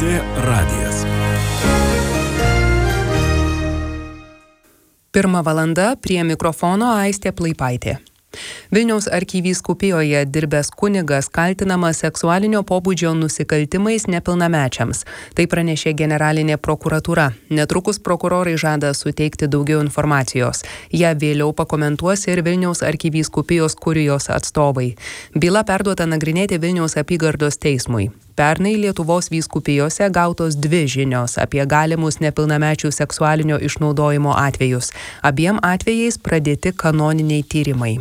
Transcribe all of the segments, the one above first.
LRT radijas. 1 valanda, prie mikrofono Aistė Plaipaitė. Vilniaus arkivyskupijoje dirbęs kunigas kaltinamas seksualinio pobūdžio nusikaltimais nepilnamečiams. Tai pranešė generalinė prokuratūra. Netrukus prokurorai žada suteikti daugiau informacijos. Ja vėliau pakomentuos ir Vilniaus arkivyskupijos kurijos atstovai. Byla perduota nagrinėti Vilniaus apygardos teismui. Pernai Lietuvos vyskupijose gautos 2 žinios apie galimus nepilnamečių seksualinio išnaudojimo atvejus. Abiem atvejais pradėti kanoniniai tyrimai.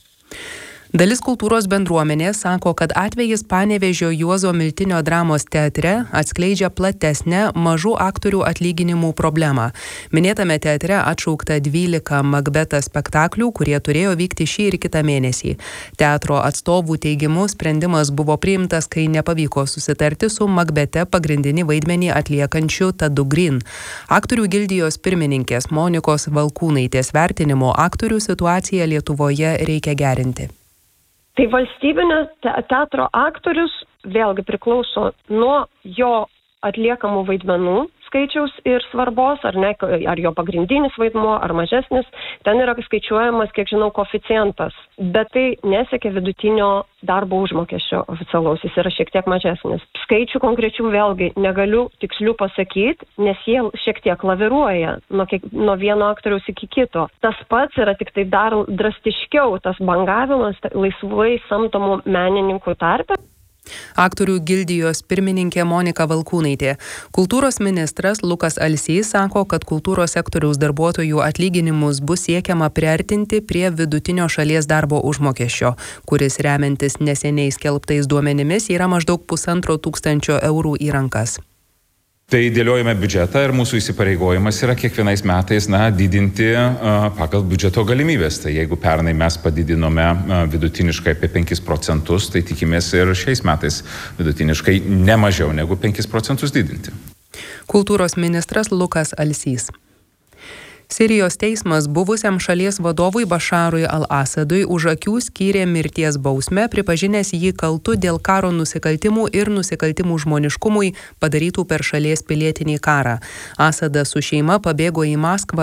Dalis kultūros bendruomenės sako, kad atvejis Panevėžio Juozo Miltinio dramos teatre atskleidžia platesnę mažų aktorių atlyginimų problemą. Minėtame teatre atšaukta 12 Makbetą spektaklių, kurie turėjo vykti šį ir kitą mėnesį. Teatro atstovų teigimu sprendimas buvo priimtas, kai nepavyko susitarti su Makbete pagrindinį vaidmenį atliekančiu Tadu Green. Aktorių gildijos pirmininkės Monikos Valkūnaitės vertinimo aktorių situaciją Lietuvoje reikia gerinti. Tai valstybinio teatro aktorius vėlgi priklauso nuo jo atliekamų vaidmenų skaičiaus ir svarbos, ar jo pagrindinis vaidmuo, ar mažesnis. Ten yra skaičiuojamas, kiek žinau, koeficientas, bet tai nesiekia vidutinio darbo užmokesčio oficialaus, jis yra šiek tiek mažesnis. Skaičių konkrečių vėlgi negaliu tikslių pasakyti, nes jie šiek tiek laviruoja nuo vieno aktoriaus iki kito. Tas pats yra tik tai dar drastiškiau, tas bangavimas laisvai samdomų menininkų tarpe. Aktorių gildijos pirmininkė Monika Valkūnaitė. Kultūros ministras Lukas Alsys sako, kad kultūros sektoriaus darbuotojų atlyginimus bus siekiama priartinti prie vidutinio šalies darbo užmokesčio, kuris remiantis neseniai skelbtais duomenimis yra maždaug 1,5 eurų į rankas. Tai dėliojame biudžetą ir mūsų įsipareigojimas yra kiekvienais metais didinti pagal biudžeto galimybės. Tai jeigu pernai mes padidinome vidutiniškai apie 5%, tai tikimės ir šiais metais vidutiniškai ne mažiau negu 5% didinti. Kultūros ministras Lukas Alsys. Sirijos teismas buvusiam šalies vadovui Bašarui al-Asadui už akių skyrė mirties bausmę, pripažinęs jį kaltu dėl karo nusikaltimų ir nusikaltimų žmoniškumui padarytų per šalies pilietinį karą. Asadas su šeima pabėgo į Maskvą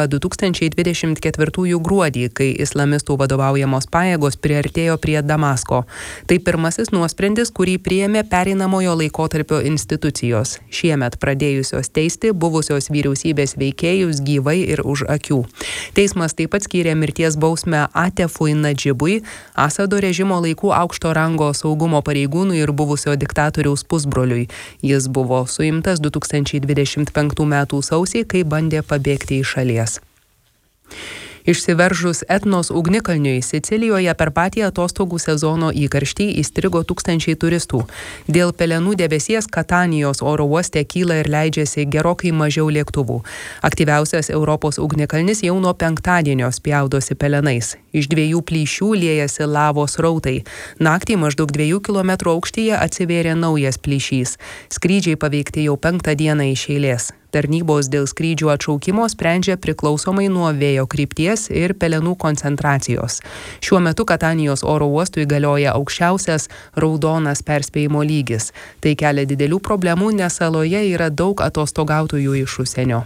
2024 gruodį, kai islamistų vadovaujamos pajėgos priartėjo prie Damasko. Tai pirmasis nuosprendis, kurį priėmė pereinamojo laikotarpio institucijos, šiemet pradėjusios teisti buvusios vyriausybės veikėjus gyvai ir už akių. Teismas taip pat skyrė mirties bausmę Atefui Nadžibui, Asado režimo laikų aukšto rango saugumo pareigūnui ir buvusio diktatoriaus pusbroliui. Jis buvo suimtas 2025 m. sausį, kai bandė pabėgti iš šalies. Išsiveržus Etnos ugnikalniui Sicilijoje per patį atostogų sezono įkarštį įstrigo tūkstančiai turistų. Dėl pelenų debesies Katanijos oro uoste kyla ir leidžiasi gerokai mažiau lėktuvų. Aktyviausias Europos ugnikalnis jau nuo penktadienio spjaudosi pelenais. Iš 2 plyšių liejasi lavos srautai. Naktį maždaug 2 km aukštyje atsivėrė naujas plyšys. Skrydžiai paveikti jau 5. dieną iš eilės. Tarnybos dėl skrydžių atšaukimo sprendžia priklausomai nuo vėjo krypties ir pelenų koncentracijos. Šiuo metu Katanijos oro uostui galioja aukščiausias raudonas perspėjimo lygis. Tai kelia didelių problemų, nes saloje yra daug atostogautojų iš užsienio.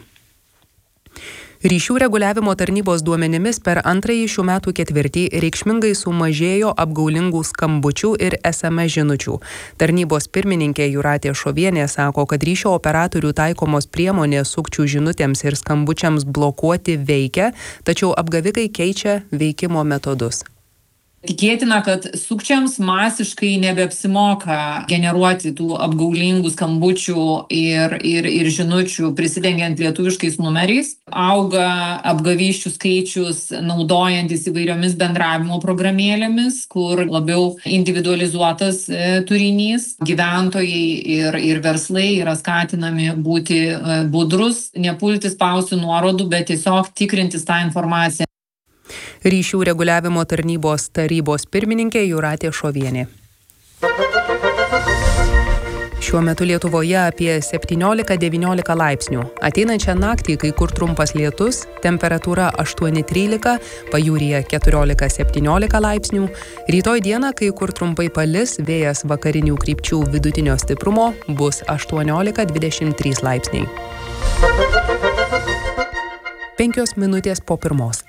Ryšių reguliavimo tarnybos duomenimis per antrąjį šių metų ketvirtį reikšmingai sumažėjo apgaulingų skambučių ir SMS žinučių. Tarnybos pirmininkė Jūratė Šovienė sako, kad ryšio operatorių taikomos priemonės sukčių žinutėms ir skambučiams blokuoti veikia, tačiau apgavikai keičia veikimo metodus. Tikėtina, kad sukčiams masiškai nebeapsimoka generuoti tų apgaulingų skambučių ir žinučių prisidengiant lietuviškais numeriais. Auga apgavysčių skaičius naudojantis įvairiomis bendravimo programėlėmis, kur labiau individualizuotas turinys. Gyventojai ir verslai yra skatinami būti budrus, nepulti spausti nuorodų, bet tiesiog tikrintis tą informaciją. Ryšių reguliavimo tarnybos tarybos pirmininkė Jūratė Šovienė. Šiuo metu Lietuvoje apie 17-19 laipsnių. Ateinančią naktį kai kur trumpas lietus, temperatūra 8-13, pajūryje 14-17 laipsnių. Rytoj dieną kai kur trumpai palis, vėjas vakarinių krypčių vidutinio stiprumo, bus 18-23 laipsniai. 5 minutės po 1.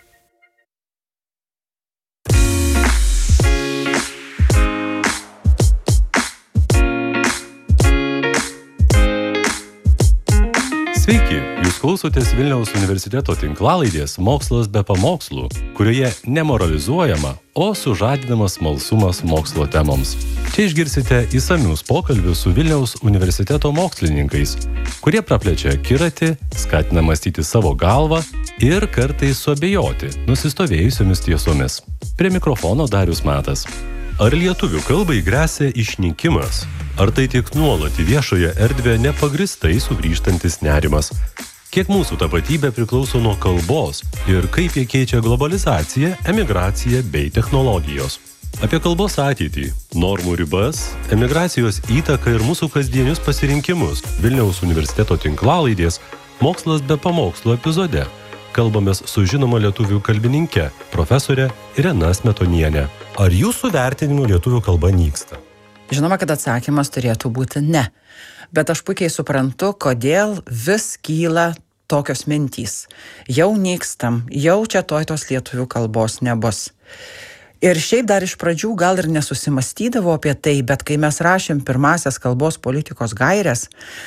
Sveiki, jūs klausotės Vilniaus universiteto tinklalaidės Mokslas be pamokslų, kurioje nemoralizuojama, o sužadinamas smalsumas mokslo temoms. Čia išgirsite išsamius pokalbius su Vilniaus universiteto mokslininkais, kurie praplečia akiratį, skatina mąstyti savo galvą ir kartais suabejoti nusistovėjusiomis tiesomis. Prie mikrofono Darius Matas. Ar lietuvių kalbai gresia išnykimas? Ar tai tik nuolat į viešoje erdvę nepagristai sugrįžtantis nerimas? Kiek mūsų tapatybė priklauso nuo kalbos ir kaip jie keičia globalizaciją, emigraciją bei technologijos? Apie kalbos ateitį, normų ribas, emigracijos įtaką ir mūsų kasdienius pasirinkimus Vilniaus universiteto tinklalaidės Mokslas be pamokslų epizode kalbamės su žinoma lietuvių kalbininke, profesorė Irena Smetonienė. Ar jūsų vertinimu lietuvių kalba nyksta? Žinoma, kad atsakymas turėtų būti ne. Bet aš puikiai suprantu, kodėl vis kyla tokios mintys. Jau nykstam, jau čia tos lietuvių kalbos nebus. Ir šiaip dar iš pradžių gal ir nesusimastydavo apie tai, bet kai mes rašėm pirmasias kalbos politikos gaires,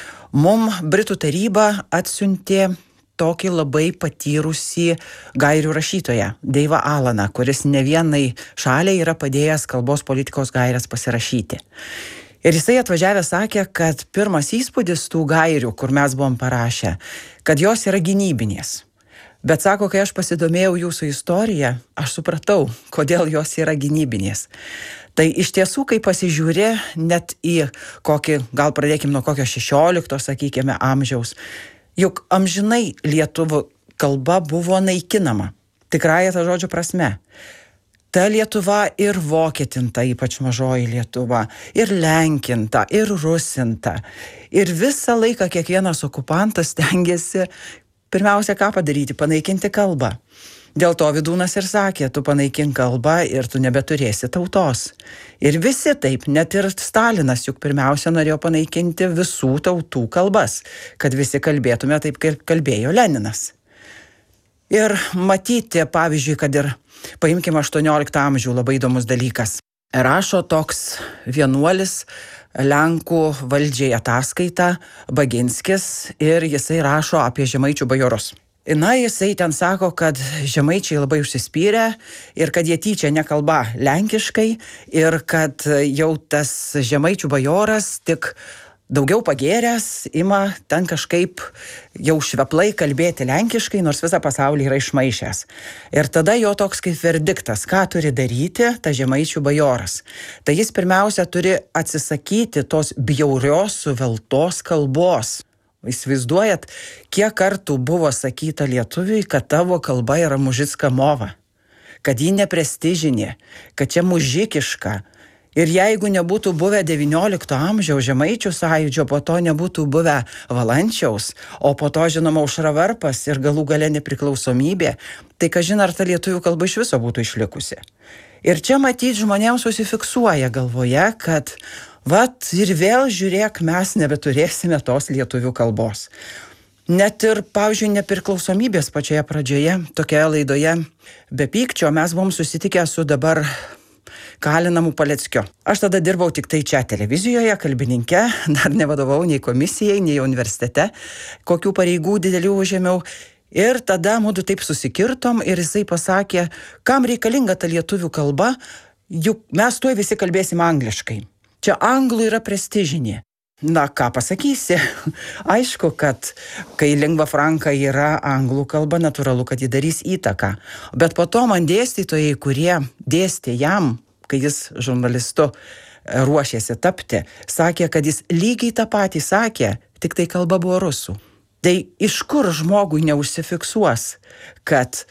Britų taryba atsiuntė tokį labai patyrusį gairių rašytoją, Deivą Alaną, kuris ne vienai šaliai yra padėjęs kalbos politikos gaires pasirašyti. Ir jisai atvažiavęs sakė, kad pirmas įspūdis tų gairių, kur mes buvom parašę, kad jos yra gynybinės. Bet sako, kai aš pasidomėjau jūsų istoriją, aš supratau, kodėl jos yra gynybinės. Tai iš tiesų, kai pasižiūri net į kokį, gal pradėkim nuo kokio 16, sakykime, amžiaus, juk amžinai lietuvių kalba buvo naikinama, tikrąja to žodžio prasme. Ta Lietuva ir vokietinta, ypač mažoji Lietuva, ir lenkinta, ir rusinta. Ir visą laiką kiekvienas okupantas stengiasi pirmiausia ką padaryti, panaikinti kalbą. Dėl to Vydūnas ir sakė, tu panaikink kalbą ir tu nebeturėsi tautos. Ir visi taip, net ir Stalinas juk pirmiausia norėjo panaikinti visų tautų kalbas, kad visi kalbėtume taip, kaip kalbėjo Leninas. Ir matyti, pavyzdžiui, kad ir paimkime 18 amžių, labai įdomus dalykas. Rašo toks vienuolis Lenkų valdžiai ataskaitą Baginskis ir jisai rašo apie žemaičių bajorus. Na, jisai ten sako, kad žemaičiai labai užsispyrę ir kad jie tyčia nekalba lenkiškai ir kad jau tas žemaičių bajoras tik daugiau pagėręs ima ten kažkaip jau šveplai kalbėti lenkiškai, nors visą pasaulį yra išmaišęs. Ir tada jo toks kaip verdiktas, ką turi daryti tas žemaičių bajoras. Tai jis pirmiausia turi atsisakyti tos bjaurios suveltos kalbos. Įsivaizduojat, kiek kartų buvo sakyta lietuviui, kad tavo kalba yra mužicka mova, kad ji neprestižinė, kad čia mužikiška. Ir jeigu nebūtų buvę 19 amžiaus žemaičių sąjūdžio, po to nebūtų buvę Valančiaus, o po to žinoma Aušra Varpas ir galų gale nepriklausomybė, tai kažin ar ta lietuvių kalba iš viso būtų išlikusi. Ir čia matyti žmonėms susifiksuoja galvoje, kad vat ir vėl žiūrėk, mes nebeturėsime tos lietuvių kalbos. Net ir, pavyzdžiui, nepriklausomybės pačioje pradžioje, tokioje laidoje be pykčio, mes buvom susitikę su dabar kalinamu Paleckiu. Aš tada dirbau tik tai čia televizijoje, kalbininke, dar nevadovau nei komisijai, nei universitete, kokių pareigų didelių užėmiau. Ir tada mudu taip susikirtom ir jisai pasakė, kam reikalinga ta lietuvių kalba, juk mes tuoj visi kalbėsim angliškai. Čia anglų yra prestižinė. Na, ką pasakysi? Aišku, kad kai lingva franka yra anglų kalba, natūralu, kad ji darys įtaką. Bet po to man dėstytojai, kurie dėstė jam, kai jis žurnalistu ruošėsi tapti, sakė, kad jis lygiai tą patį sakė, tik tai kalba buvo rusų. Tai iš kur žmogui neužsifiksuos, kad,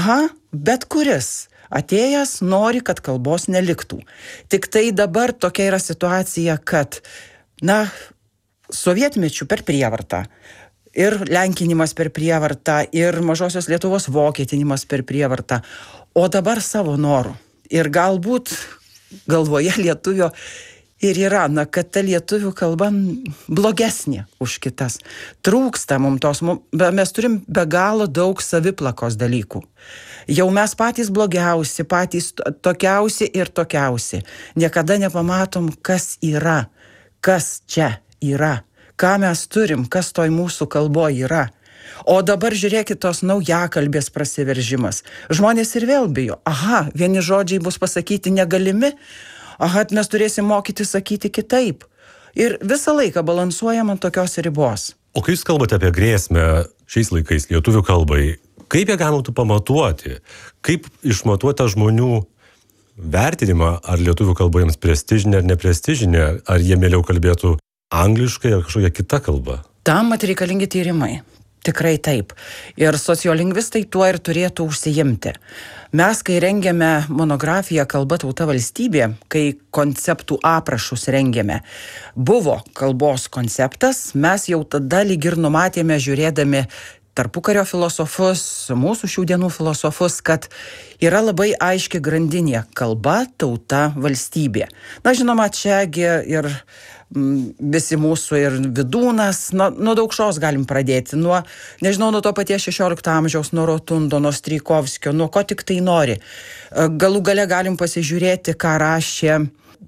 bet kuris atėjęs nori, kad kalbos neliktų. Tik tai dabar tokia yra situacija, kad, sovietmečių per prievartą. Ir lenkinimas per prievartą, ir mažosios Lietuvos vokietinimas per prievartą, o dabar savo norų. Ir galbūt galvoje lietuvio ir yra, kad ta lietuvių kalba blogesnė už kitas. Trūksta mums tos, mes turim be galo daug saviplakos dalykų. Jau mes patys blogiausi, patys tokiausi ir tokiausi. Niekada nepamatom, kas yra, kas čia yra. Ką mes turim, kas toj mūsų kalboje yra. O dabar žiūrėkit tos naujakalbės prasiveržimas. Žmonės ir vėl bijo. Aha, vieni žodžiai bus pasakyti negalimi. Aha, mes turėsim mokyti sakyti kitaip. Ir visą laiką balansuojam ant tokios ribos. O kai jūs kalbate apie grėsmę šiais laikais lietuvių kalbai, kaip ją galima pamatuoti? Kaip išmatuoti žmonių vertinimą, ar lietuvių kalba jiems prestižinė ar neprestižinė, ar jie mieliau kalbėtų angliškai ar kažkokia kita kalba? Tam reikalingi tyrimai. Tikrai taip. Ir sociolingvistai tuo ir turėtų užsiimti. Mes, kai rengėme monografiją Kalba, tauta, valstybė, kai konceptų aprašus rengėme, buvo kalbos konceptas, mes jau tada lyg ir numatėme, žiūrėdami tarpukario filosofus, mūsų šių dienų filosofus, kad yra labai aiški grandinė kalba, tauta, valstybė. Na, žinoma, čiagi ir visi mūsų ir Vidūnas, nuo Daukšos galim pradėti, nuo to paties 16 amžiaus, nuo Rotundo, nuo Strijkovskio, nuo ko tik tai nori. Galų gale galim pasižiūrėti, ką rašė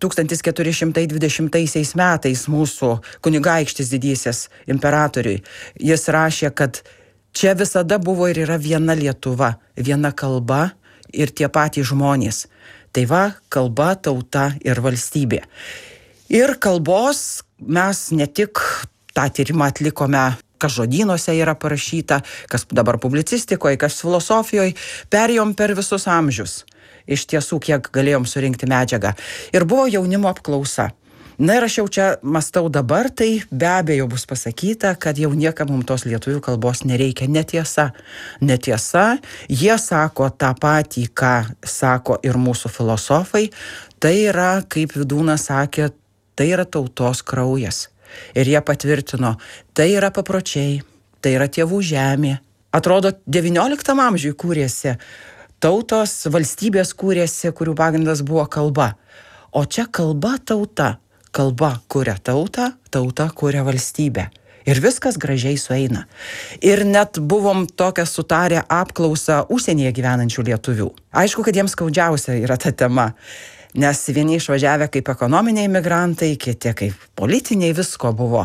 1420 metais mūsų kunigaikštis didysis imperatoriui. Jis rašė, kad čia visada buvo ir yra viena Lietuva, viena kalba ir tie patys žmonės. Tai va, kalba, tauta ir valstybė. Ir kalbos mes ne tik tą tyrimą atlikome, kas žodynuose yra parašyta, kas dabar publicistikoje, kas filosofijoje, perėjom per visus amžius. Iš tiesų, kiek galėjom surinkti medžiagą. Ir buvo jaunimo apklausa. Na ir aš jau čia mąstau dabar, tai be abejo bus pasakyta, kad jau niekam mums tos lietuvių kalbos nereikia. Netiesa. Netiesa. Jie sako tą patį, ką sako ir mūsų filosofai. Tai yra, kaip Vidūnas sakė, tai yra tautos kraujas. Ir jie patvirtino, tai yra papročiai, tai yra tėvų žemė. Atrodo, 19 amžiuje kūrėsi tautos, valstybės kūrėsi, kurių pagrindas buvo kalba. O čia kalba, tauta. Kalba kuria tautą, tauta kuria valstybę. Ir viskas gražiai sueina. Ir net buvom tokią sutarę apklausą užsienyje gyvenančių lietuvių. Aišku, kad jiems skaudžiausia yra ta tema. Nes vieni išvažiavę kaip ekonominiai migrantai, kiti kaip politiniai, visko buvo.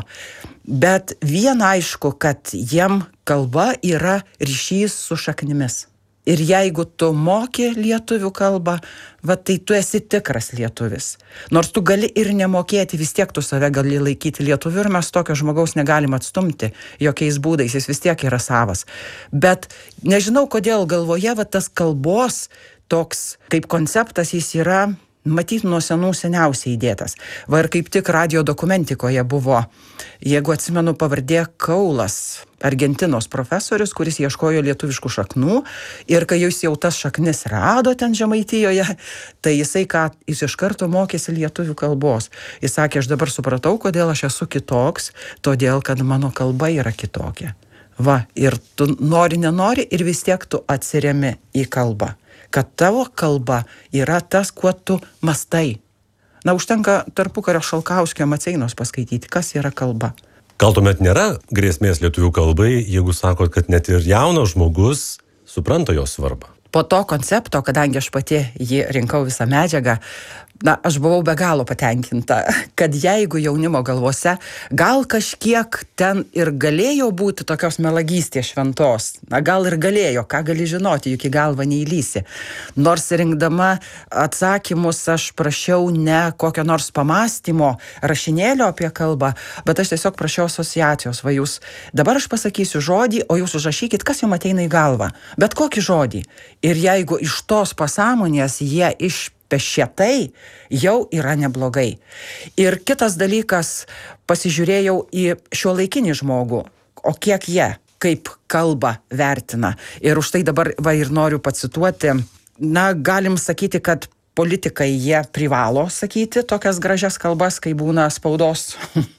Bet viena aišku, kad jiem kalba yra ryšys su šaknimis. Ir jeigu tu moki lietuvių kalbą, tai tu esi tikras lietuvis. Nors tu gali ir nemokėti, vis tiek tu save gali laikyti lietuviu ir mes tokio žmogaus negalim atstumti jokiais būdais, jis vis tiek yra savas. Bet nežinau, kodėl galvoje tas kalbos toks kaip konceptas jis yra matyt nuo seniausiai įdėtas. Va ir kaip tik radio dokumentikoje buvo, jeigu atsimenu, pavardė Kaulas, Argentinos profesorius, kuris ieškojo lietuviškų šaknų ir kai jis jau tas šaknis rado ten Žemaitijoje, tai jis iš karto mokėsi lietuvių kalbos. Jis sakė, aš dabar supratau, kodėl aš esu kitoks, todėl, kad mano kalba yra kitokia. Va, ir tu nori, nenori ir vis tiek tu atsiremi į kalbą. Kad tavo kalba yra tas, kuo tu mastai. Na, užtenka tarpukario Šalkauskio Maceinos paskaityti, kas yra kalba. Gal tuomet nėra grėsmės lietuvių kalbai, jeigu sakot, kad net ir jaunas žmogus supranta jos svarbą? Po to koncepto, kadangi aš pati jį rinkau visą medžiagą, aš buvau be galo patenkinta, kad jeigu jaunimo galvose gal kažkiek ten ir galėjo būti tokios melagystės šventos, gal ir galėjo, ką gali žinoti, juk į galvą neįlysi. Nors rinkdama atsakymus aš prašiau ne kokio nors pamąstymo rašinėlio apie kalbą, bet aš tiesiog prašiau asociacijos. Va jūs, dabar aš pasakysiu žodį, o jūs užrašykit, kas jums ateina į galvą. Bet kokį žodį. Ir jeigu iš tos pasąmonės jie išpešėtai, jau yra neblogai. Ir kitas dalykas, pasižiūrėjau į šiuolaikinį žmogų, o kiek jie kaip kalbą vertina. Ir už tai dabar ir noriu pacituoti, galim sakyti, kad politikai jie privalo sakyti tokias gražias kalbas, kai būna spaudos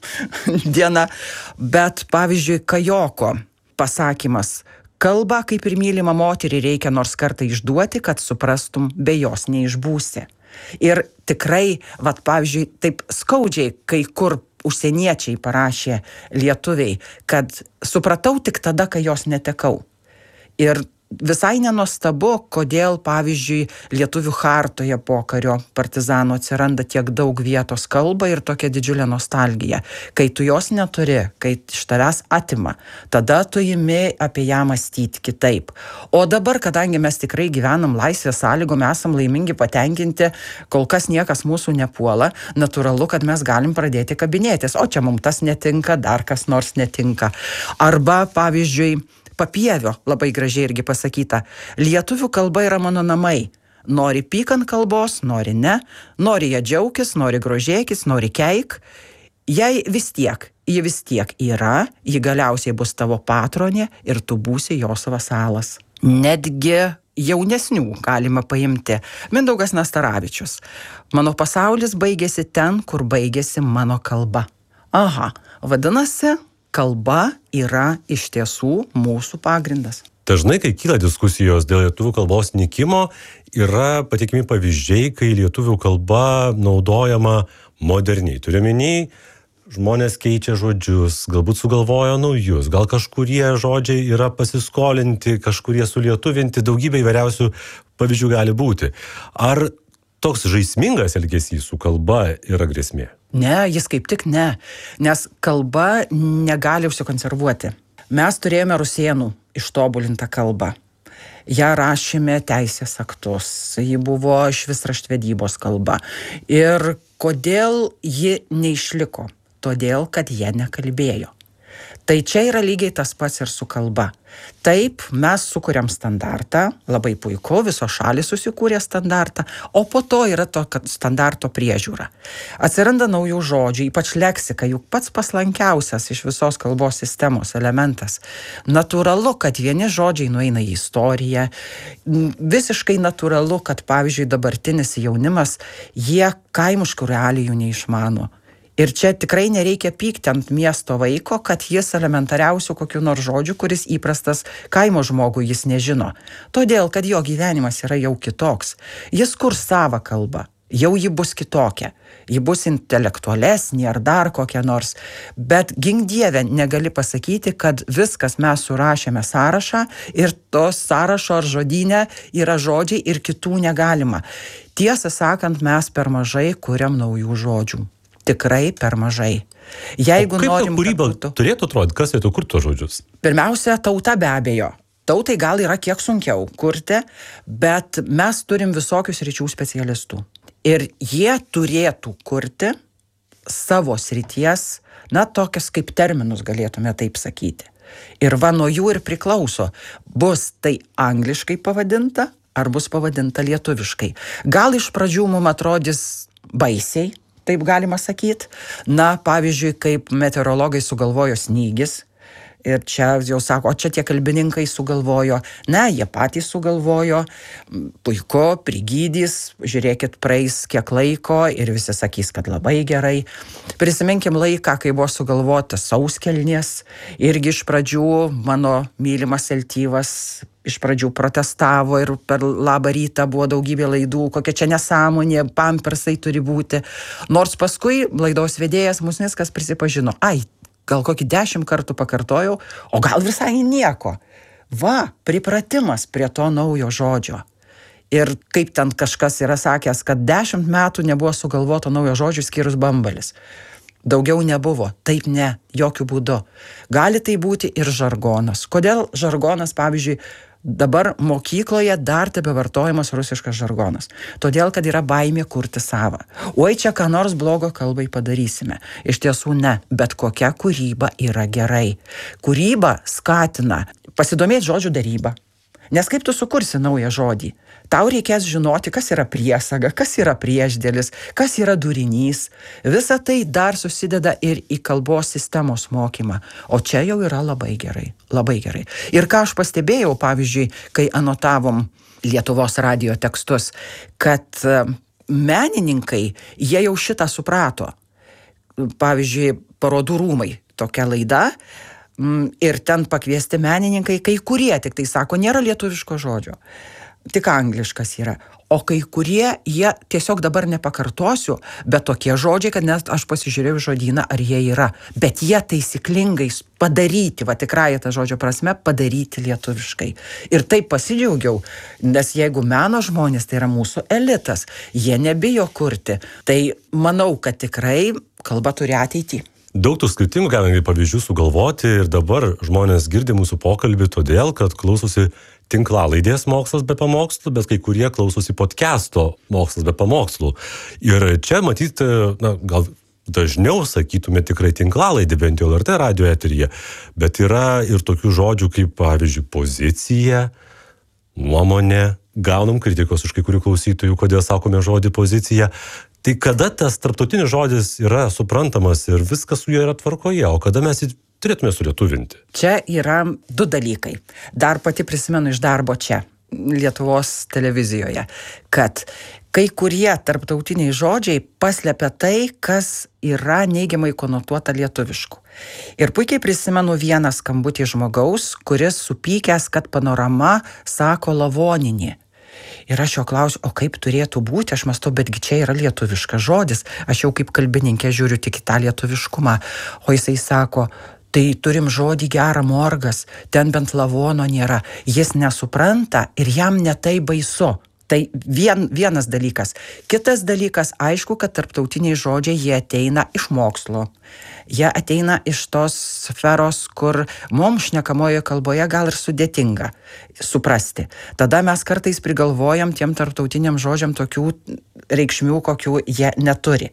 diena, bet pavyzdžiui, Kajoko pasakymas: kalbą kaip ir mylimą moterį reikia nors kartą išduoti, kad suprastum, be jos neišbūsi. Ir tikrai, pavyzdžiui, taip skaudžiai, kai kur užsieniečiai parašė lietuviai, kad supratau tik tada, kai jos netekau. Ir visai nenuostabu, kodėl, pavyzdžiui, lietuvių chartoje pokario partizanų atsiranda tiek daug vietos kalbai ir tokia didžiulė nostalgija. Kai tu jos neturi, kai iš tavęs atima, tada tu imi apie ją mąstyti kitaip. O dabar, kadangi mes tikrai gyvenam laisvės sąlygom, esam laimingi, patenkinti, kol kas niekas mūsų nepuola, natūralu, kad mes galim pradėti kabinėtis. O čia mums tas netinka, dar kas nors netinka. Arba, pavyzdžiui, Papievio labai gražiai irgi pasakyta: lietuvių kalba yra mano namai. Nori pyk ant kalbos, nori ne, nori ją džiaukis, nori grožėkis, nori keik. Ji vis tiek yra, ji galiausiai bus tavo patronė ir tu būsi jos vasalas. Netgi jaunesnių galima paimti. Mindaugas Nastaravičius: mano pasaulis baigėsi ten, kur baigėsi mano kalba. Aha, vadinasi, kalba yra iš tiesų mūsų pagrindas. Dažnai, kai kyla diskusijos dėl lietuvių kalbos nykimo, yra patikimi pavyzdžiai, kai lietuvių kalba naudojama moderniai. Turiuomenį, žmonės keičia žodžius, galbūt sugalvoja naujus, gal kažkurie žodžiai yra pasiskolinti, kažkurie sulietuvinti, daugybė įvairiausių pavyzdžių gali būti. Ar toks žaismingas elgesys su kalba yra grėsmė? Ne, jis kaip tik ne, nes kalba negali užsikonservuoti. Mes turėjome rusėnų ištobulintą kalbą. Ja rašėme teisės aktus, ji buvo išvis raštvedybos kalba. Ir kodėl ji neišliko? Todėl, kad jie nekalbėjo. Tai čia yra lygiai tas pats ir su kalba. Taip, mes sukuriam standartą, labai puiku, visos šalys susikūrė standartą, o po to yra to standarto priežiūra. Atsiranda naujų žodžių, ypač leksika, juk pats paslankiausias iš visos kalbos sistemos elementas. Natūralu, kad vieni žodžiai nueina į istoriją, visiškai natūralu, kad, pavyzdžiui, dabartinis jaunimas, jie kaimiškų realijų neišmano. Ir čia tikrai nereikia pykti ant miesto vaiko, kad jis elementariausių kokių nors žodžių, kuris įprastas kaimo žmogui, jis nežino. Todėl, kad jo gyvenimas yra jau kitoks. Jis kurs savą kalbą, jau ji bus kitokia. Ji bus intelektualesnė ar dar kokia nors. Bet gink Dieve negali pasakyti, kad viskas mes surašėme sąrašą ir tos sąrašo ar žodyne yra žodžiai ir kitų negalima. Tiesą sakant, mes per mažai kuriam naujų žodžių. Tikrai per mažai. Jeigu kaip norim, kūryba turėtų atrodyti, kas turėtų kurti tuos žodžius? Pirmiausia, tauta be abejo. Tautai gal yra kiek sunkiau kurti, bet mes turim visokius sričių specialistų. Ir jie turėtų kurti savo srities, tokias kaip terminus galėtume taip sakyti. Ir nuo jų ir priklauso, bus tai angliškai pavadinta, ar bus pavadinta lietuviškai. Gal iš pradžių mums atrodys baisiai, taip galima sakyti. Pavyzdžiui, kaip meteorologai sugalvojo snygis. Ir čia jau sako, o čia tie kalbininkai sugalvojo. Ne, jie patys sugalvojo. Puiku, prigydys, žiūrėkit, praeis kiek laiko ir visi sakys, kad labai gerai. Prisiminkim laiką, kai buvo sugalvota sauskelnės. Irgi iš pradžių mano mylimas Eltyvas iš pradžių protestavo ir per Labą rytą buvo daugybė laidų, kokia čia nesąmonė, pampersai turi būti. Nors paskui laidos vedėjas Musnickas prisipažino, gal kokį 10 kartų pakartojau, o gal visai nieko. Pripratimas prie to naujo žodžio. Ir kaip ten kažkas yra sakęs, kad 10 metų nebuvo sugalvoto naujo žodžio skyrus bambalis. Daugiau nebuvo. Taip ne, jokių būdų. Gali tai būti ir žargonas. Kodėl žargonas, pavyzdžiui, dabar mokykloje dar tebevartojamas rusiškas žargonas? Todėl, kad yra baimė kurti savą. Oi, čia ką nors blogo kalbai padarysime. Iš tiesų ne, bet kokia kūryba yra gerai. Kūryba skatina pasidomėti žodžių darybą. Nes kaip tu sukursi naują žodį? Tau reikės žinoti, kas yra priesaga, kas yra priešdėlis, kas yra durinys. Visa tai dar susideda ir į kalbos sistemos mokymą. O čia jau yra labai gerai, labai gerai. Ir ką aš pastebėjau, pavyzdžiui, kai anotavom Lietuvos radijo tekstus, kad menininkai, jie jau šitą suprato. Pavyzdžiui, Parodų rūmai, tokia laida, ir ten pakviesti menininkai, kai kurie tik tai sako, nėra lietuviško žodžio, tik angliškas yra. O kai kurie, jie tiesiog dabar nepakartosiu, bet tokie žodžiai, kad net aš pasižiūrėjau žodyną, ar jie yra. Bet jie taisyklingai padaryti, va tikrąją tą žodžio prasme, padaryti lietuviškai. Ir taip pasidžiaugiau, nes jeigu meno žmonės, tai yra mūsų elitas, jie nebijo kurti. Tai manau, kad tikrai kalba turi ateitį. Daug tų skirtingų galime pavyzdžių sugalvoti ir dabar žmonės girdi mūsų pokalbį todėl, kad klausosi tinklalaidės Mokslas be pamokslų, bet kai kurie klausosi podcasto Mokslas be pamokslų. Ir čia matyti, gal dažniau sakytume tikrai tinklalaidė, bent jau LRT radio eteryje, bet yra ir tokių žodžių kaip, pavyzdžiui, pozicija, nuomonė, gaunam kritikos iš kai kurių klausytojų, kodėl sakome žodį pozicija. Tai kada tas tarptautinis žodis yra suprantamas ir viskas su juo yra tvarkoje, o kada mes jį turėtume surietuvinti? Čia yra du dalykai. Dar pati prisimenu iš darbo čia, Lietuvos televizijoje, kad kai kurie tarptautiniai žodžiai paslepia tai, kas yra neigiamai konotuota lietuvišku. Ir puikiai prisimenu vieną skambutį žmogaus, kuris supykęs, kad Panorama sako lavoninė. Ir aš jo klausiu, o kaip turėtų būti, aš mąstau, betgi čia yra lietuviškas žodis, aš jau kaip kalbininkė žiūriu tik į tą lietuviškumą, o jisai sako, tai turim žodį gerą morgas, ten bent lavono nėra, jis nesupranta ir jam netai baisu. Tai vienas dalykas. Kitas dalykas, aišku, kad tarptautiniai žodžiai jie ateina iš mokslo. Jie ateina iš tos sferos, kur mums šnekamoje kalboje gal ir sudėtinga suprasti. Tada mes kartais prigalvojam tiem tarptautiniam žodžiam tokių reikšmių, kokių jie neturi.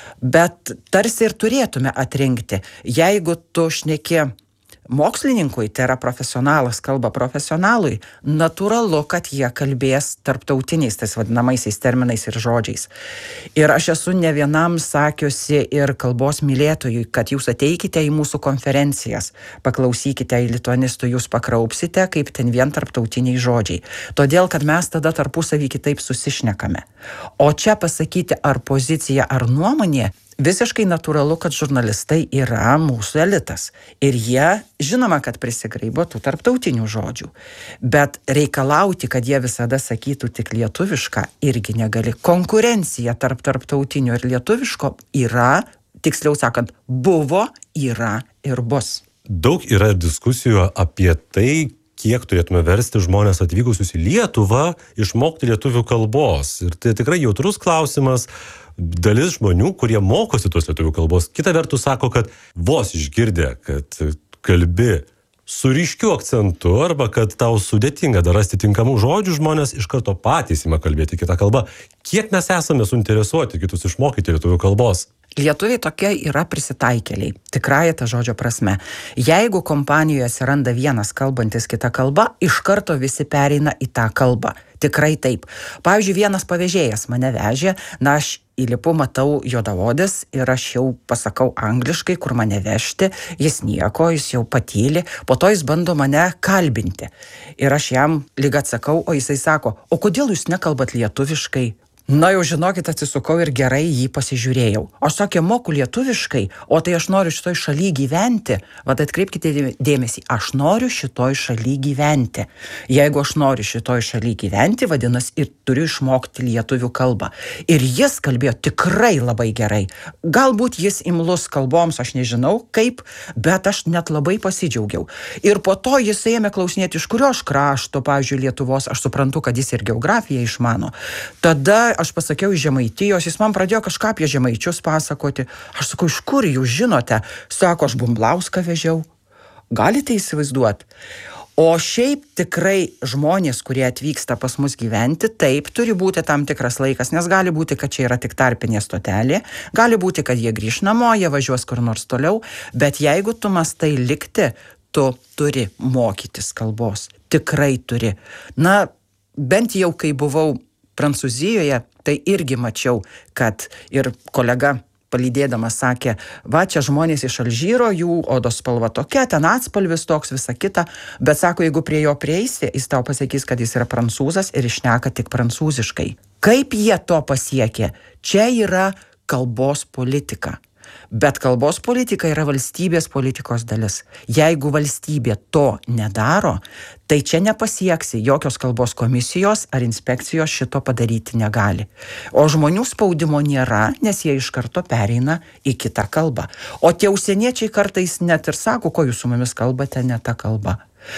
Bet tarsi ir turėtume atrinkti, jeigu tu šneki mokslininkui, tai yra profesionalas, kalba profesionalui, natūralu, kad jie kalbės tarptautiniais, tais vadinamaisiais terminais ir žodžiais. Ir aš esu ne vienam sakiusi ir kalbos mylėtojui, kad jūs ateikite į mūsų konferencijas, paklausykite į lituanistų, jūs pakraupsite, kaip ten vien tarptautiniai žodžiai. Todėl, kad mes tada tarpusavį kitaip susišnekame. O čia pasakyti ar pozicija, ar nuomonė, visiškai natūralu, kad žurnalistai yra mūsų elitas. Ir jie, žinoma, kad prisigraibo tų tarptautinių žodžių. Bet reikalauti, kad jie visada sakytų tik lietuvišką, irgi negali. Konkurencija tarp tarptautinio ir lietuviško yra, tiksliau sakant, buvo, yra ir bus. Daug yra diskusijų apie tai, kiek turėtume versti žmonės atvykusius į Lietuvą išmokti lietuvių kalbos. Ir tai tikrai jautrus klausimas. Dalis žmonių, kurie mokosi tos lietuvių kalbos, kita vertus sako, kad vos išgirdę, kad kalbi su ryškiu akcentu arba kad tau sudėtinga dar rasti tinkamų žodžių, žmonės iš karto patys ima kalbėti kitą kalbą. Kiek mes esame suinteresuoti kitus išmokyti lietuvių kalbos? Lietuviai tokie yra prisitaikėliai, tikrąja ta žodžio prasme. Jeigu kompanijoje atsiranda vienas kalbantis kitą kalbą, iš karto visi pereina į tą kalbą. Tikrai taip. Pavyzdžiui, vienas pavėžėjas mane vežė, aš įlipu, matau juodaodis ir aš jau pasakau angliškai, kur mane vežti, jis nieko, jis jau patyli, po to jis bando mane kalbinti. Ir aš jam lyg atsakau, o jisai sako, o kodėl jūs nekalbat lietuviškai? Na jau žinokit, atsisukau ir gerai jį pasižiūrėjau. Aš sakė, moku lietuviškai, o tai aš noriu šitoj šaly gyventi. Vat atkreipkite dėmesį, aš noriu šitoj šaly gyventi. Jeigu aš noriu šitoj šaly gyventi, vadinasi, ir turiu išmokti lietuvių kalbą. Ir jis kalbėjo tikrai labai gerai. Galbūt jis imlus kalboms, aš nežinau kaip, bet aš net labai pasidžiaugiau. Ir po to jis ėmė klausinėti, iš kurio aš krašto, pavyzdžiui, Lietuvos, aš suprantu, kad jis ir geografiją išmano. Tada aš pasakiau iš Žemaitijos, jis man pradėjo kažką apie žemaičius pasakoti. Aš sakau, iš kur jūs žinote? Sako, aš Bumblauską vežiau. Galite įsivaizduoti? O šiaip tikrai žmonės, kurie atvyksta pas mus gyventi, taip, turi būti tam tikras laikas, nes gali būti, kad čia yra tik tarpinė stotelė, gali būti, kad jie grįš namo, jie važiuos kur nors toliau, bet jeigu tu mastai likti, tu turi mokytis kalbos. Tikrai turi. Na, bent jau kai buvau Prancūzijoje, tai irgi mačiau, kad ir kolega palydėdamas sakė, va, čia žmonės iš Alžyro, jų odos spalva tokia, ten atspalvis toks, visa kita, bet sako, jeigu prie jo prieisi, jis tau pasakys, kad jis yra prancūzas ir išneka tik prancūziškai. Kaip jie to pasiekė? Čia yra kalbos politika. Bet kalbos politika yra valstybės politikos dalis. Jeigu valstybė to nedaro, tai čia nepasieksi jokios kalbos komisijos ar inspekcijos šito padaryti negali. O žmonių spaudimo nėra, nes jie iš karto pereina į kitą kalbą. O tie užsieniečiai kartais net ir sako, ko jūs su mumis kalbate, ne ta kalba.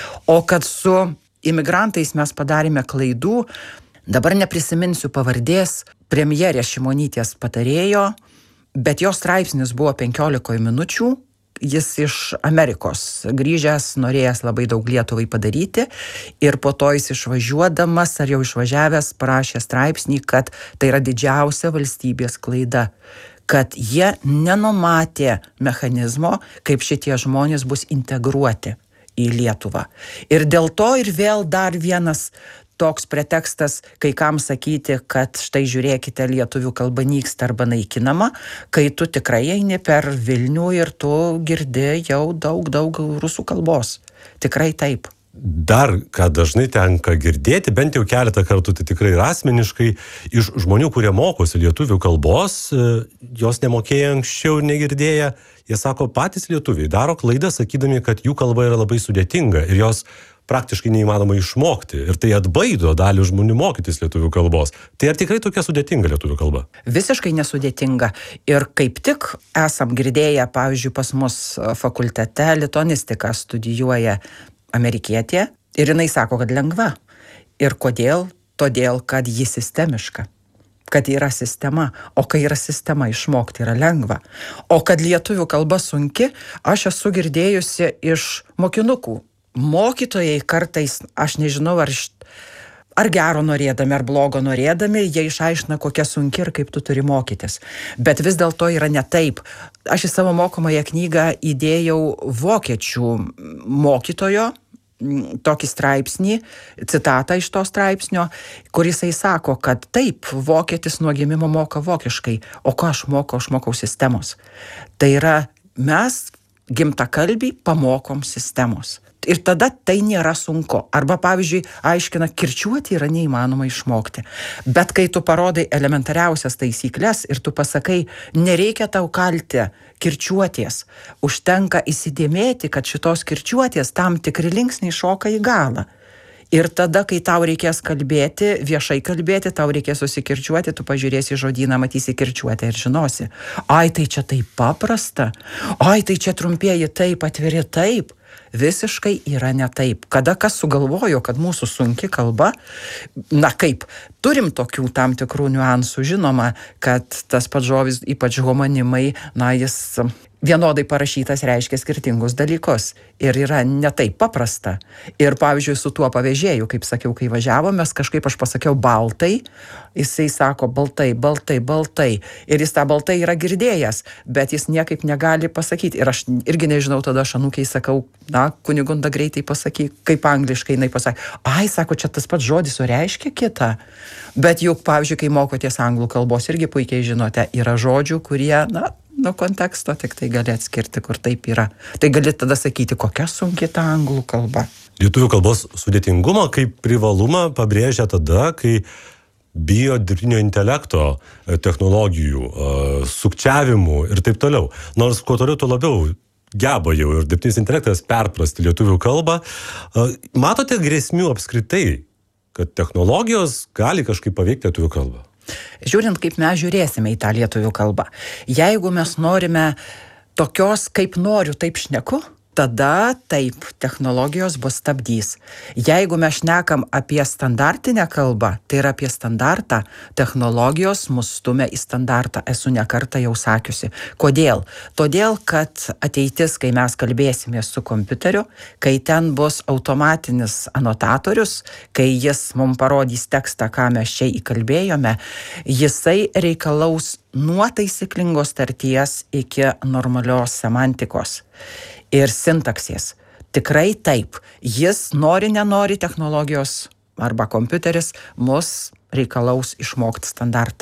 O kad su imigrantais mes padarėme klaidų, dabar neprisiminsiu pavardės, premjerės Šimonytės patarėjo, bet jo straipsnis buvo 15 minučių, jis iš Amerikos grįžęs, norėjęs labai daug Lietuvai padaryti ir po to jis išvažiuodamas ar jau išvažiavęs parašė straipsnį, kad tai yra didžiausia valstybės klaida, kad jie nenumatė mechanizmo, kaip šitie žmonės bus integruoti į Lietuvą. Ir dėl to ir vėl dar vienas toks pretekstas, kai kam sakyti, kad štai žiūrėkite, lietuvių kalba nyksta arba naikinama, kai tu tikrai eini per Vilnių ir tu girdi jau daug rusų kalbos. Tikrai taip. Dar, ką dažnai tenka girdėti, bent jau keletą kartų, tai tikrai ir asmeniškai, iš žmonių, kurie mokosi lietuvių kalbos, jos nemokėję anksčiau ir negirdėję, jie sako, patys lietuviai daro klaidą, sakydami, kad jų kalba yra labai sudėtinga ir jos praktiškai neįmanoma išmokti. Ir tai atbaido dalį žmonių mokytis lietuvių kalbos. Tai ar tikrai tokia sudėtinga lietuvių kalba? Visiškai nesudėtinga. Ir kaip tik esam girdėję, pavyzdžiui, pas mus fakultete lituanistiką studijuoja amerikietė ir jinai sako, kad lengva. Ir kodėl? Todėl, kad ji sistemiška. Kad yra sistema. O kai yra sistema, išmokti yra lengva. O kad lietuvių kalba sunki, aš esu girdėjusi iš mokinukų. Mokytojai kartais, aš nežinau, ar gero norėdami, ar blogo norėdami, jie išaiškina, kokia sunki ir kaip tu turi mokytis. Bet vis dėlto yra ne taip. Aš į savo mokomąją knygą įdėjau vokiečių mokytojo tokį straipsnį, citatą iš to straipsnio, kur jisai sako, kad taip, vokietis nuo gimimo moka vokiškai, o ko aš mokau? Aš mokau sistemos. Tai yra, mes gimtakalbiai pamokom sistemos. Ir tada tai nėra sunku. Arba, pavyzdžiui, aiškina, kirčiuoti yra neįmanoma išmokti. Bet kai tu parodai elementariausias taisyklės ir tu pasakai, nereikia tau kalti kirčiuoties, užtenka įsidėmėti, kad šitos kirčiuoties tam tikri linksniai šoka į galą. Ir tada, kai tau reikės kalbėti, viešai kalbėti, tau reikės susikirčiuoti, tu pažiūrėsi žodyną, matysi kirčiuotę ir žinosi. Ai, tai čia taip paprasta. Ai, tai čia trumpieji taip, atviri taip. Visiškai yra ne taip. Kada kas sugalvojo, kad mūsų sunki kalba, na kaip, turim tokių tam tikrų niuansų, žinoma, kad tas pats žodis, ypač homonimai, na jis vienodai parašytas reiškia skirtingus dalykus ir yra ne taip paprasta. Ir pavyzdžiui, su tuo pavėžėju, kaip sakiau, kai važiavomės, kažkaip aš pasakiau baltai, jisai sako baltai. Ir jis tą baltai yra girdėjęs, bet jis niekaip negali pasakyti. Ir aš irgi nežinau, tada aš anūkiai sakau, na, kunigunda greitai pasakyk, kaip angliškai jinai pasakė. Ai, sako, čia tas pats žodis, o reiškia kitą. Bet juk, pavyzdžiui, kai mokotės anglų kalbos, irgi puikiai žinote, yra žodžių, kurie, na, nuo konteksto tik tai gali atskirti, kur taip yra. Tai gali tada sakyti, kokia sunki ta anglų kalba. Lietuvių kalbos sudėtingumą kaip privalumą pabrėžia tada, kai bijo dirbtinio intelekto technologijų, sukčiavimų ir taip toliau. Nors kuo toliau, tuo labiau geba jau ir dirbtinis intelektas perprasti lietuvių kalbą. Matote grėsmių apskritai, kad technologijos gali kažkaip paveikti lietuvių kalbą? Žiūrint, kaip mes žiūrėsime į tą lietuvių kalbą. Jeigu mes norime tokios, kaip noriu, taip šneku, tada taip, technologijos bus stabdys. Jeigu mes šnekam apie standartinę kalbą, tai yra apie standartą, technologijos mus stumia į standartą. Esu ne kartą jau sakiusi. Kodėl? Todėl, kad ateitis, kai mes kalbėsime su kompiuteriu, kai ten bus automatinis anotatorius, kai jis mums parodys tekstą, ką mes čia įkalbėjome, jisai reikalaus nuo taisyklingos tarties iki normalios semantikos ir sintaksės. Tikrai taip. Jis nenori technologijos arba kompiuteris mus reikalaus išmokti standartą.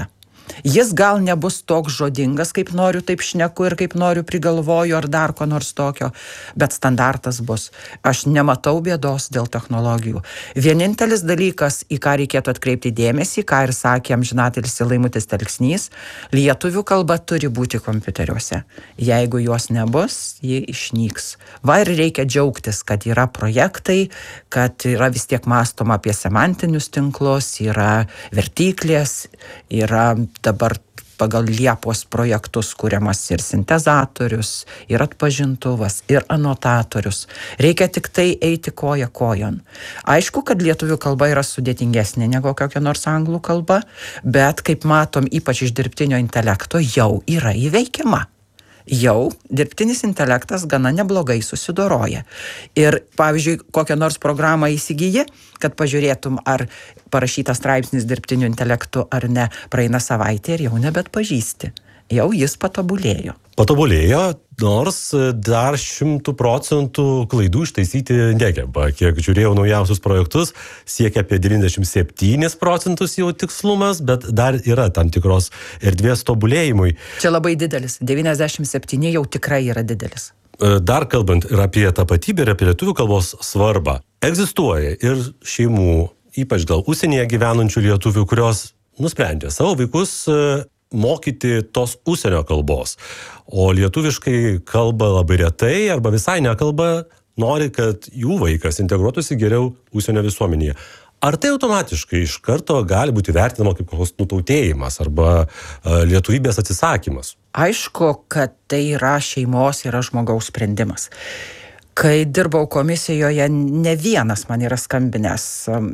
Jis gal nebus toks žodingas, kaip noriu, taip šneku ir kaip noriu prigalvoju ar dar ko nors tokio, bet standartas bus. Aš nematau bėdos dėl technologijų. Vienintelis dalykas, į ką reikėtų atkreipti dėmesį, ką ir sakė amžinatelis Laimutis Telksnys, lietuvių kalba turi būti kompiuteriuose. Jeigu jos nebus, ji išnyks. Va ir reikia džiaugtis, kad yra projektai, kad yra vis tiek mąstoma apie semantinius tinklus, yra vertyklės, yra dabar pagal Liepos projektus kuriamas ir sintezatorius, ir atpažintuvas, ir anotatorius. Reikia tik tai eiti koja kojon. Aišku, kad lietuvių kalba yra sudėtingesnė negu kokia nors anglų kalba, bet kaip matom, ypač iš dirbtinio intelekto, jau yra įveikiama. Jau dirbtinis intelektas gana neblogai susidoroja. Ir, pavyzdžiui, kokią nors programą įsigyji, kad pažiūrėtum, ar parašytas straipsnis dirbtiniu intelektu ar ne, praeina savaitė ir jau nebetpažįsti. Jau jis patobulėjo. Patobulėjo, nors dar 100% klaidų ištaisyti negeba. Kiek žiūrėjau naujausius projektus, siekia apie 97% jau tikslumas, bet dar yra tam tikros erdvės tobulėjimui. Čia labai didelis. 97 jau tikrai yra didelis. Dar kalbant ir apie tapatybę, ir apie lietuvių kalbos svarbą. Egzistuoja ir šeimų, ypač gal užsienyje gyvenančių lietuvių, kurios nusprendžia savo vaikus mokyti tos užsienio kalbos. O lietuviškai kalba labai retai arba visai nekalba, nori, kad jų vaikas integruotųsi geriau užsienio visuomenėje. Ar tai automatiškai iš karto gali būti vertinama kaip koks nutautėjimas arba lietuvybės atsisakymas? Aišku, kad tai yra šeimos, yra žmogaus sprendimas. Kai dirbau komisijoje, ne vienas man yra skambinęs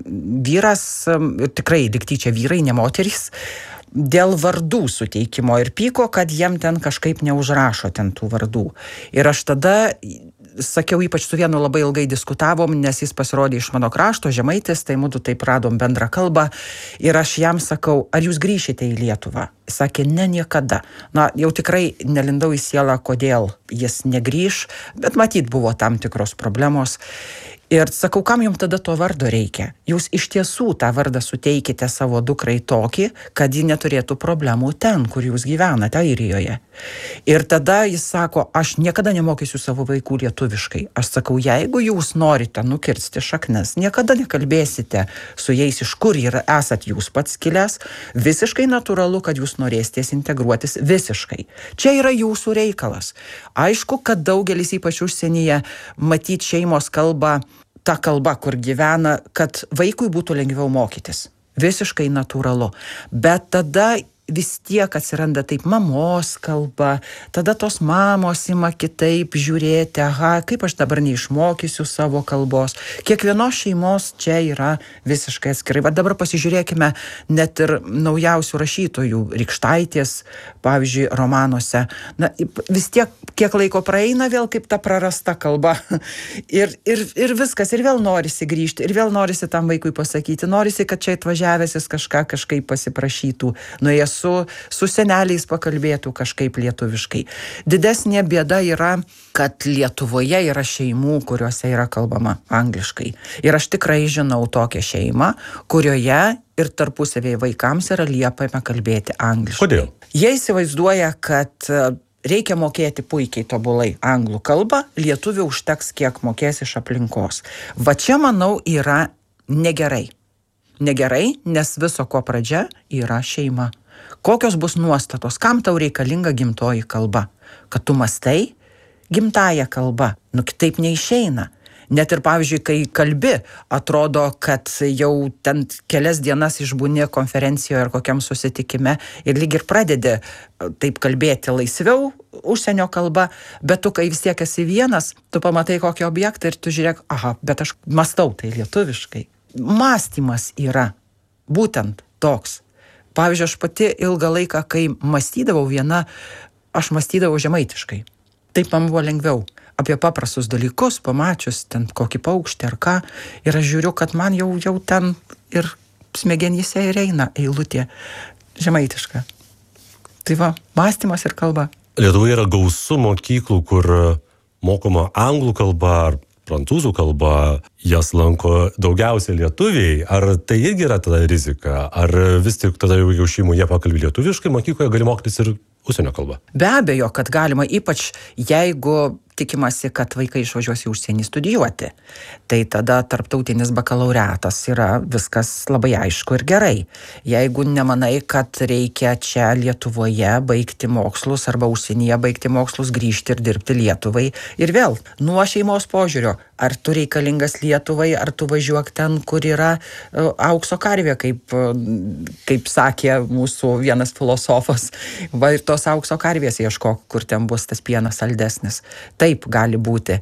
vyras, tikrai liktyčia vyrai, ne moterys, dėl vardų suteikimo ir pyko, kad jiem ten kažkaip neužrašo ten tų vardų. Ir aš tada sakiau, ypač su vienu labai ilgai diskutavom, nes jis pasirodė iš mano krašto, žemaitis, tai mudu taip radom bendrą kalbą. Ir aš jam sakau, ar jūs grįšite į Lietuvą? Jis sakė, ne, niekada. Na, jau tikrai nelindau į sielą, kodėl jis negrįš, bet matyt buvo tam tikros problemos. Ir sakau, kam jums tada to vardo reikia? Jūs iš tiesų tą vardą suteikite savo dukrai tokį, kad ji neturėtų problemų ten, kur jūs gyvenate, Airijoje. Ir tada jis sako, aš niekada nemokysiu savo vaikų lietuviškai. Aš sakau, jeigu jūs norite nukirsti šaknis, niekada nekalbėsite su jais, iš kur esat jūs pats kilęs, visiškai natūralu, kad jūs norėsite integruotis visiškai. Čia yra jūsų reikalas. Aišku, kad daugelis, ypač užsienyje, matyt šeimos kalba, ta kalba, kur gyvena, kad vaikui būtų lengviau mokytis. Visiškai natūralu. Bet tada vis tiek atsiranda taip mamos kalba, tada tos mamos ima kitaip žiūrėti, aha, kaip aš dabar neišmokysiu savo kalbos. Kiekvienos šeimos čia yra visiškai atskirai. Bet dabar pasižiūrėkime net ir naujausių rašytojų, Rykštaitės, pavyzdžiui, romanuose. Na, vis tiek, kiek laiko praeina, vėl kaip ta prarasta kalba. ir viskas, ir vėl norisi grįžti, ir vėl norisi tam vaikui pasakyti, norisi, kad čia atvažiavęs jis kažkaip pasiprašytų, nuėjęs su seneliais pakalbėtų kažkaip lietuviškai. Didesnė bėda yra, kad Lietuvoje yra šeimų, kuriuose yra kalbama angliškai. Ir aš tikrai žinau tokią šeimą, kurioje ir tarpusavėje vaikams yra liepama kalbėti angliškai. Kodėl? Jie įsivaizduoja, kad reikia mokėti puikiai tobulai anglų kalbą, lietuvių užteks, kiek mokės iš aplinkos. Va čia, manau, yra negerai. Negerai, nes viso ko pradžia yra šeima. Kokios bus nuostatos, kam tau reikalinga gimtoji kalba? Kad tu mastai gimtąją kalbą. Nu, kitaip neišeina. Net ir, pavyzdžiui, kai kalbi, atrodo, kad jau ten kelias dienas išbūni konferencijoje ar kokiam susitikime ir lyg ir pradedi taip kalbėti laisviau užsienio kalba, bet tu, kai vis tiek esi vienas, tu pamatai kokį objektą ir tu žiūrėk, aha, bet aš mastau tai lietuviškai. Mąstymas yra būtent toks. Pavyzdžiui, aš pati ilgą laiką, kai mąstydavau viena, aš mąstydavau žemaitiškai. Taip man buvo lengviau. Apie paprastus dalykus, pamačius ten kokį paukštį ar ką, ir aš žiūriu, kad man jau ten ir smegenyse ir eina eilutė žemaitiška. Tai va, mąstymas ir kalba. Lietuvoje yra gausu mokyklų, kur mokoma anglų kalba ar prancūzų kalba, jas lanko daugiausia lietuviai. Ar tai irgi yra tada rizika? Ar vis tik tada jau šeimoje pakalbė lietuviškai, mokykloje gali mokytis ir užsienio kalbą? Be abejo, kad galima, ypač jeigu tikimasi, kad vaikai išvažiuos į užsienį studijuoti. Tai tada tarptautinis bakalaureatas yra viskas labai aišku ir gerai. Jeigu nemanai, kad reikia čia Lietuvoje baigti mokslus arba užsienyje baigti mokslus, grįžti ir dirbti Lietuvai. Ir vėl, nuo šeimos požiūrio, ar tu reikalingas Lietuvai, ar tu važiuok ten, kur yra aukso karvė, kaip sakė mūsų vienas filosofas. Va ir tos aukso karvės ieškok, kur ten bus tas pienas saldesnis. Taip gali būti.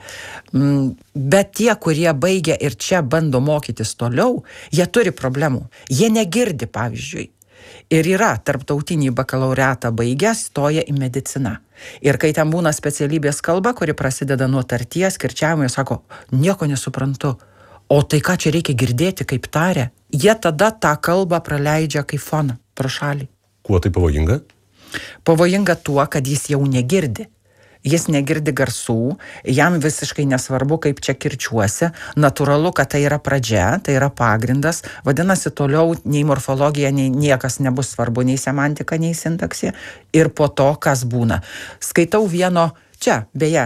Bet tie, kurie baigia ir čia bando mokytis toliau, jie turi problemų. Jie negirdi, pavyzdžiui. Ir yra tarptautinį bakalaureatą baigęs, stoja į mediciną. Ir kai ten būna specialybės kalba, kuri prasideda nuo tarties, kirčiavimo, jie sako, nieko nesuprantu. O tai ką čia reikia girdėti, kaip taria? Jie tada tą kalbą praleidžia kaip foną pro šalį. Kuo tai pavojinga? Pavojinga tuo, kad jis jau negirdi. Jis negirdi garsų, jam visiškai nesvarbu, kaip čia kirčiuosi. Natūralu, kad tai yra pradžia, tai yra pagrindas. Vadinasi, toliau nei morfologija, nei niekas nebus svarbu, nei semantika, nei sintaksija. Ir po to, kas būna. Skaitau vieno, čia, beje,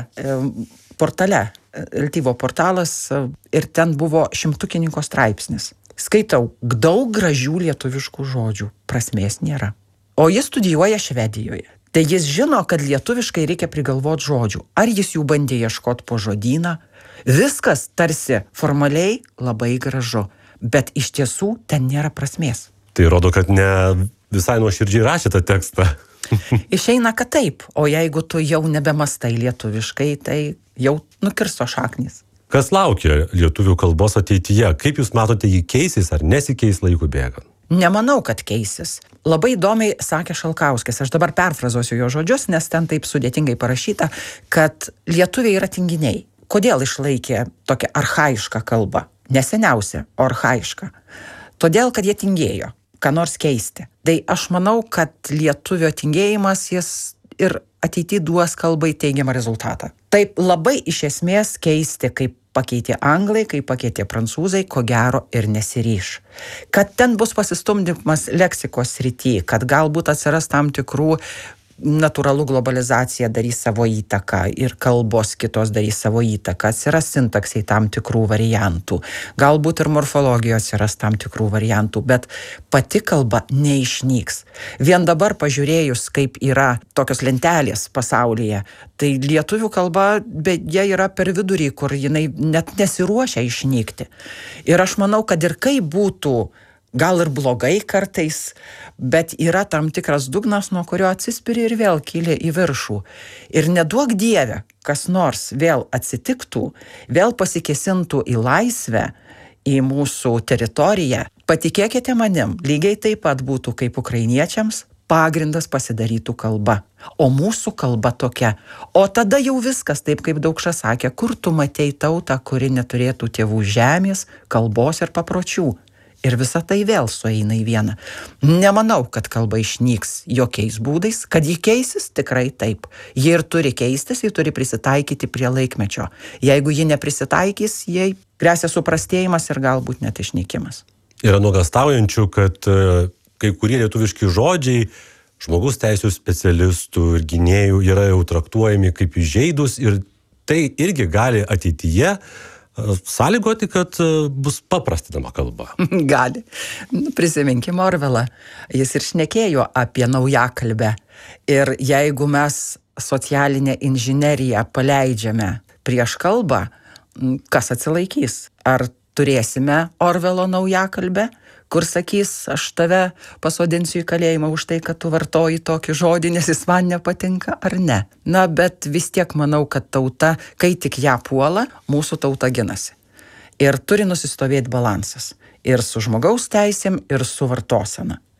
portale, Ltyvo portalas, ir ten buvo šimtukininko straipsnis. Skaitau, daug gražių lietuviškų žodžių, prasmės nėra. O jis studijuoja Švedijoje. Tai jis žino, kad lietuviškai reikia prigalvoti žodžių. Ar jis jų bandė ieškoti po žodyną? Viskas tarsi formaliai labai gražu, bet iš tiesų ten nėra prasmės. Tai rodo, kad ne visai nuoširdžiai rašė tą tekstą. Išeina, kad taip, o jeigu tu jau nebemastai lietuviškai, tai jau nukirsto šaknys. Kas laukia lietuvių kalbos ateityje? Kaip jūs matote, jį keisis ar nesikeis laikų bėgant? Nemanau, kad keisis. Labai įdomiai sakė Šalkauskis, aš dabar perfrazuosiu jo žodžius, nes ten taip sudėtingai parašyta, kad lietuviai yra tinginiai. Kodėl išlaikė tokią archaišką kalbą? Neseniausia, o archaišką. Todėl, kad jie tingėjo, ką nors keisti. Tai aš manau, kad lietuvio tingėjimas jis ir ateityje duos kalbai teigiamą rezultatą. Taip labai iš esmės keisti, kaip pakeitė anglai, kaip pakeitė prancūzai, ko gero ir nesiryš. Kad ten bus pasistumdymas leksikos srity, kad galbūt atsiras tam tikrų natūralų globalizacija darys savo įtaką ir kalbos kitos darys savo įtaką, atsiras sintaksiai tam tikrų variantų, galbūt ir morfologijos atsiras tam tikrų variantų, bet pati kalba neišnyks. Vien dabar pažiūrėjus, kaip yra tokios lentelės pasaulyje, tai lietuvių kalba, bet jie yra per vidurį, kur jinai net nesiruošia išnykti. Ir aš manau, kad ir kaip būtų, gal ir blogai kartais, bet yra tam tikras dugnas, nuo kurio atsispiri ir vėl kyli į viršų. Ir neduok Dieve, kas nors vėl atsitiktų, vėl pasikesintų į laisvę, į mūsų teritoriją. Patikėkite manim, lygiai taip pat būtų kaip ukrainiečiams, pagrindas pasidarytų kalba. O mūsų kalba tokia. O tada jau viskas, taip kaip Daukšas sakė, kur tu matei tautą, kuri neturėtų tėvų žemės, kalbos ir papročių. Ir visa tai vėl sueina į vieną. Nemanau, kad kalba išnyks jokiais būdais, kad ji keisis tikrai taip. Ji ir turi keistis, ji turi prisitaikyti prie laikmečio. Jeigu ji neprisitaikys, jai gresia suprastėjimas ir galbūt net išnykimas. Yra nuogąstaujančių, kad kai kurie lietuviški žodžiai žmogaus teisių specialistų ir gynėjų yra jau traktuojami kaip įžeidus ir tai irgi gali ateityje sąlygoti, kad bus paprastinama kalba. Gali. Prisiminkime Orvelą. Jis ir šnekėjo apie naujakalbę. Ir jeigu mes socialinę inžineriją paleidžiame prieš kalbą, kas atsilaikys? Ar turėsime Orvelo naujakalbę, kur sakys, aš tave pasodinsiu į kalėjimą už tai, kad tu vartoji tokį žodį, nes jis man nepatinka, ar ne? Na, bet vis tiek manau, kad tauta, kai tik ją puola, mūsų tauta ginasi. Ir turi nusistovėti balansas. Ir su žmogaus teisėm, ir su vartosena.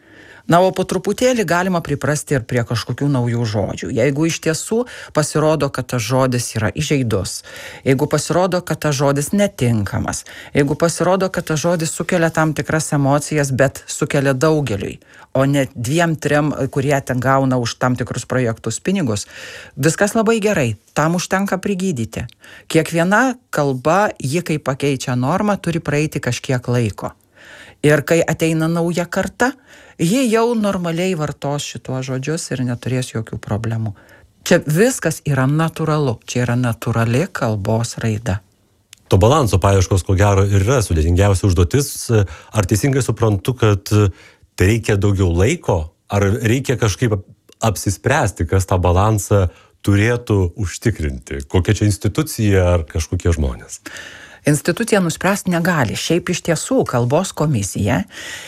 Na, o po truputėlį galima priprasti ir prie kažkokių naujų žodžių. Jeigu iš tiesų pasirodo, kad tas žodis yra įžeidus, jeigu pasirodo, kad tas žodis netinkamas, jeigu pasirodo, kad tas žodis sukelia tam tikras emocijas, bet sukelia daugeliui, o ne 2-3, kurie ten gauna už tam tikrus projektus pinigus, viskas labai gerai, tam užtenka prigydyti. Kiekviena kalba, ji kai pakeičia normą, turi praeiti kažkiek laiko. Ir kai ateina nauja karta, ji jau normaliai vartos šituos žodžius ir neturės jokių problemų. Čia viskas yra natūralu, čia yra natūrali kalbos raida. To balanso paieškos, ko gero, ir yra sudėtingiausia užduotis. Ar teisingai suprantu, kad tai reikia daugiau laiko, ar reikia kažkaip apsispręsti, kas tą balansą turėtų užtikrinti? Kokia čia institucija ar kažkokie žmonės? Institucija nuspręsti negali. Šiaip iš tiesų kalbos komisija,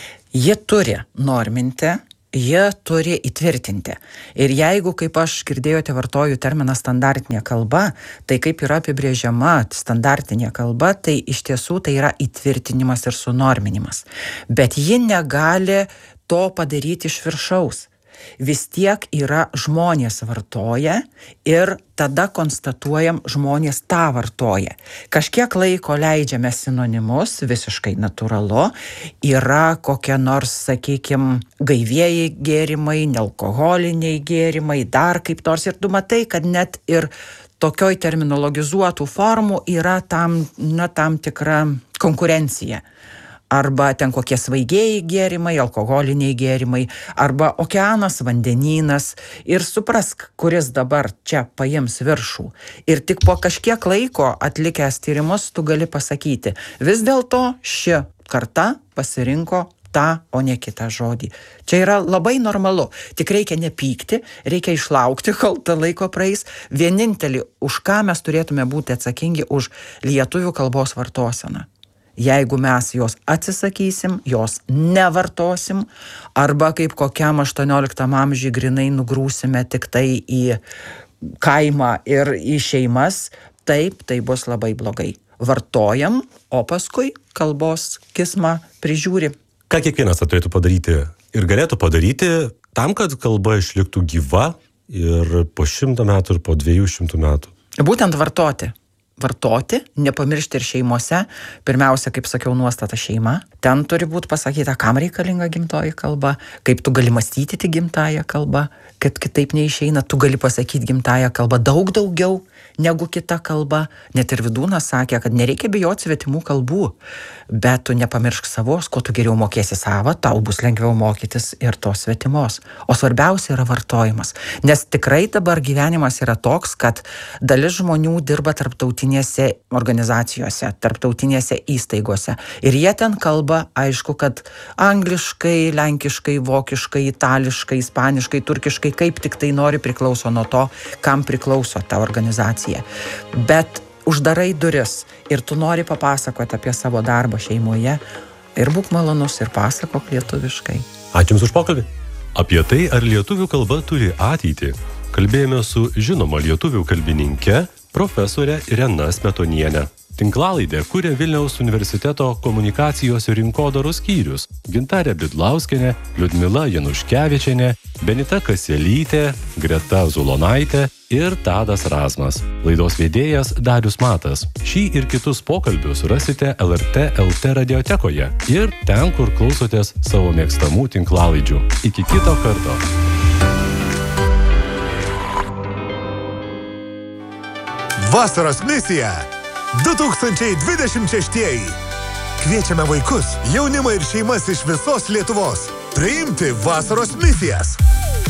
ji turi norminti, ji turi įtvirtinti. Ir jeigu, kaip aš girdėjote, vartoju terminą standartinė kalba, tai kaip yra apibrėžiama standartinė kalba, tai iš tiesų tai yra įtvirtinimas ir sunorminimas. Bet ji negali to padaryti iš viršaus. Vis tiek yra žmonės vartoja ir tada konstatuojam, žmonės tą vartoja. Kažkiek laiko leidžiame sinonimus, visiškai natūralu, yra kokie nors, sakykime, gaivieji gėrimai, nealkoholiniai gėrimai, dar kaip nors, ir tu matai, kad net ir tokioj terminologizuotų formų yra tam tikra konkurencija. Arba ten kokie svaigieji gėrimai, alkoholiniai gėrimai, arba okeanas, vandenynas. Ir suprask, kuris dabar čia paims viršų. Ir tik po kažkiek laiko atlikęs tyrimus tu gali pasakyti, vis dėlto ši karta pasirinko tą, o ne kitą žodį. Čia yra labai normalu. Tik reikia nepykti, reikia išlaukti, kol tą laiko praeis. Vienintelį, už ką mes turėtume būti atsakingi, už lietuvių kalbos vartoseną. Jeigu mes jos atsisakysim, jos nevartosim, arba kaip kokiam 18 amžiui grinai nugrūsime tik tai į kaimą ir į šeimas, taip, tai bus labai blogai. Vartojam, o paskui kalbos kismą prižiūri. Ką kiekvienas turėtų padaryti ir galėtų padaryti tam, kad kalba išliktų gyva ir po 100 metų ir po 200 metų? Būtent vartoti. Vartoti, nepamiršti ir šeimose. Pirmiausia, kaip sakiau, nuostata šeima. Ten turi būti pasakyta, kam reikalinga gimtoji kalba, kaip tu gali mąstyti tik gimtąją kalbą, kad kitaip neišeina, tu gali pasakyti gimtąją kalbą daug daugiau negu kita kalba. Net ir Vidūnas sakė, kad nereikia bijoti svetimų kalbų, bet tu nepamiršk savos, kuo tu geriau mokėsi savą, tau bus lengviau mokytis ir tos svetimos. O svarbiausia yra vartojimas. Nes tikrai dabar gyvenimas yra toks, kad dalis žmonių dirba tarptautinėse organizacijose, tarptautinėse įstaigose. Ir jie ten kalba, aišku, kad angliškai, lenkiškai, vokiškai, itališkai, ispaniškai, turkiškai, kaip tik tai nori, priklauso nuo to, kam priklauso ta organizacija. Bet uždarai duris ir tu nori papasakoti apie savo darbą šeimoje ir būk malonus ir pasakok lietuviškai. Ačiū Jums už pokalbį. Apie tai, ar lietuvių kalba turi ateitį, kalbėjome su žinoma lietuvių kalbininke profesorė Irena Smetonienė. Tinklalaidę kuria Vilniaus universiteto komunikacijos ir rinkodaros skyrius Gintarė Bidlauskienė, Liudmila Januškevičienė, Benita Kaselytė, Greta Zulonaitė ir Tadas Razmas. Laidos vedėjas Darius Matas. Šį ir kitus pokalbius rasite LRT LT radiotekoje ir ten, kur klausotės savo mėgstamų tinklalaidžių. Iki kito karto. Vasaros misija 2026. Kviečiame vaikus, jaunimą ir šeimas iš visos Lietuvos priimti vasaros misijas.